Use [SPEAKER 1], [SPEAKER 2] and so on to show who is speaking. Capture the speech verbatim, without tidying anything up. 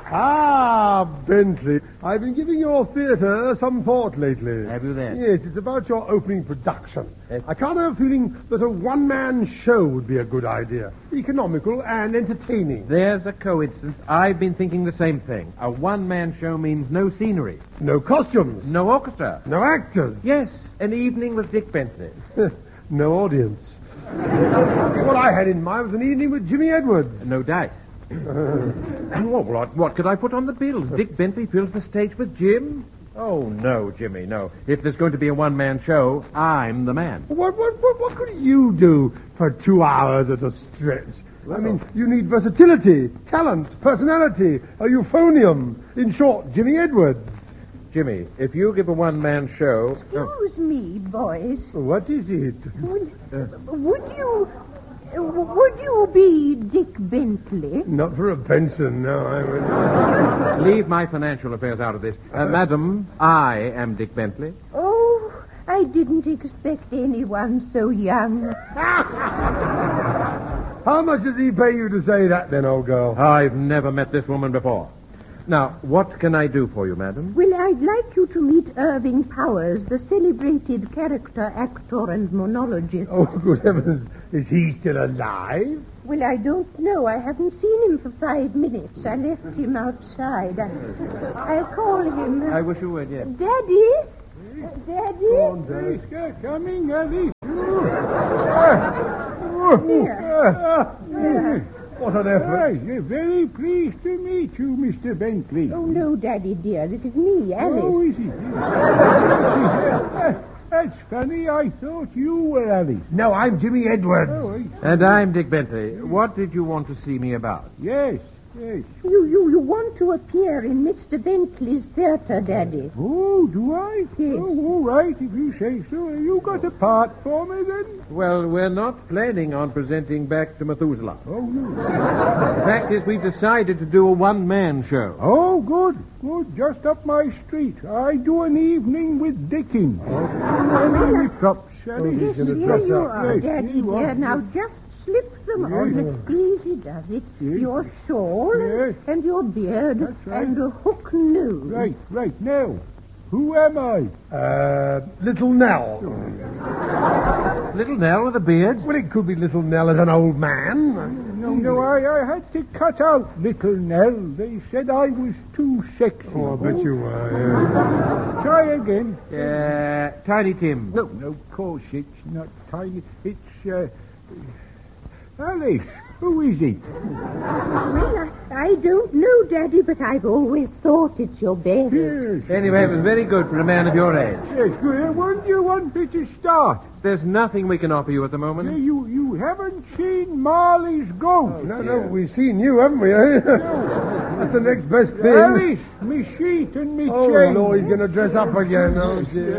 [SPEAKER 1] Ah, Bentley. I've been giving your theatre some thought lately.
[SPEAKER 2] Have you then?
[SPEAKER 1] Yes, it's about your opening production.
[SPEAKER 2] Yes.
[SPEAKER 1] I can't help feeling that a one-man show would be a good idea. Economical and entertaining.
[SPEAKER 2] There's a coincidence. I've been thinking the same thing. A one-man show means no scenery.
[SPEAKER 1] No costumes.
[SPEAKER 2] No orchestra.
[SPEAKER 1] No actors.
[SPEAKER 2] Yes, an evening with Dick Bentley.
[SPEAKER 1] No audience. What I had in mind was an evening with Jimmy Edwards.
[SPEAKER 2] No dice. And what, what, what could I put on the bills? Dick Bentley fills the stage with Jim? Oh, no, Jimmy, no. If there's going to be a one-man show, I'm the man.
[SPEAKER 1] What, what, what, what could you do for two hours at a stretch? I mean, you need versatility, talent, personality, a euphonium. In short, Jimmy Edwards.
[SPEAKER 2] Jimmy, if you give a one-man show...
[SPEAKER 3] Excuse me, boys.
[SPEAKER 1] What is it?
[SPEAKER 3] Would, would you... Would you be Dick Bentley?
[SPEAKER 1] Not for a pension, no. I would...
[SPEAKER 2] Leave my financial affairs out of this. Uh, madam, I am Dick Bentley.
[SPEAKER 3] Oh, I didn't expect anyone so young.
[SPEAKER 1] How much does he pay you to say that, then, old girl?
[SPEAKER 2] I've never met this woman before. Now, what can I do for you, madam?
[SPEAKER 3] Well, I'd like you to meet Irving Powers, the celebrated character actor and monologist.
[SPEAKER 1] Oh, good heavens. Is he still alive?
[SPEAKER 3] Well, I don't know. I haven't seen him for five minutes. I left him outside. I, I'll call him.
[SPEAKER 2] I wish you would, yes.
[SPEAKER 3] Daddy? Uh, Daddy?
[SPEAKER 1] Go on, Daddy.
[SPEAKER 4] Yes, coming, Alice.
[SPEAKER 3] Here.
[SPEAKER 1] What an effort.
[SPEAKER 4] We're very pleased to meet you, Mister Bentley.
[SPEAKER 3] Oh, no, Daddy, dear. This is me, Alice.
[SPEAKER 4] Oh, is it? That's funny. I thought you were Alice.
[SPEAKER 1] No, I'm Jimmy Edwards.
[SPEAKER 4] Oh, I...
[SPEAKER 2] And I'm Dick Bentley. What did you want to see me about?
[SPEAKER 4] Yes, yes.
[SPEAKER 3] You, you, you want to appear in Mister Bentley's theatre, Daddy.
[SPEAKER 4] Oh, do I?
[SPEAKER 3] Yes.
[SPEAKER 4] Oh, all right, if you say so. Have you got a part for me, then?
[SPEAKER 2] Well, we're not planning on presenting back to Methuselah.
[SPEAKER 4] Oh, no.
[SPEAKER 2] The fact is, we've decided to do a one-man show.
[SPEAKER 4] Oh, good, good. Just up my street. I do an evening with Dickens. Oh, props, Alice.
[SPEAKER 3] Yes,
[SPEAKER 1] gonna
[SPEAKER 3] here
[SPEAKER 1] dress
[SPEAKER 3] you
[SPEAKER 1] up.
[SPEAKER 3] are,
[SPEAKER 4] Yes,
[SPEAKER 3] Daddy,
[SPEAKER 4] here you
[SPEAKER 3] dear.
[SPEAKER 4] are.
[SPEAKER 3] Now, just slip them on. It's easy, does it?
[SPEAKER 4] Yes.
[SPEAKER 3] Your shawl
[SPEAKER 4] Yes.
[SPEAKER 3] and your beard
[SPEAKER 4] That's right.
[SPEAKER 3] and a hook nose.
[SPEAKER 4] Right, right. Now, who am I?
[SPEAKER 1] Uh, Little Nell.
[SPEAKER 2] Little Nell with a beard?
[SPEAKER 1] Well, it could be Little Nell as an old man.
[SPEAKER 4] No, no, I, I had to cut out Little Nell. They said I was too sexy.
[SPEAKER 1] Oh, I bet you were, yeah.
[SPEAKER 4] Try again.
[SPEAKER 2] Uh, Tiny Tim.
[SPEAKER 4] No, no, of course it's not tiny. It's, uh... Alice, who is it?
[SPEAKER 3] Well, I, I don't know, Daddy, but I've always thought it's your baby.
[SPEAKER 4] Yes.
[SPEAKER 2] Anyway, it was very good for a man of your age.
[SPEAKER 4] Yes, good. Uh, When do you want me to start?
[SPEAKER 2] There's nothing we can offer you at the
[SPEAKER 4] Uh,
[SPEAKER 2] moment.
[SPEAKER 4] you, you haven't seen Marley's Ghost.
[SPEAKER 1] No, no, we've seen you, haven't we? Eh? That's the next best thing.
[SPEAKER 4] Alice, me sheet and me
[SPEAKER 1] Oh,
[SPEAKER 4] chain.
[SPEAKER 1] no, he's going to dress up again. Oh, dear.